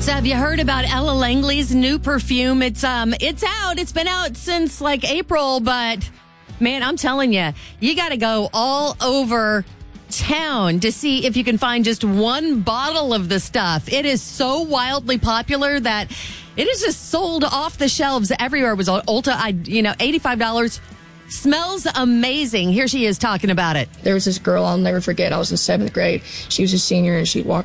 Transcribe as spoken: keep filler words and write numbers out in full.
So have you heard about Ella Langley's new perfume? It's um, it's out. It's been out since like April, but man, I'm telling you, you got to go all over town to see if you can find just one bottle of the stuff. It is so wildly popular that it is just sold off the shelves everywhere. It was on Ulta, I you know, eighty-five dollars. Smells amazing. Here she is talking about it. There was this girl I'll never forget. I was in seventh grade. She was a senior, and she'd walk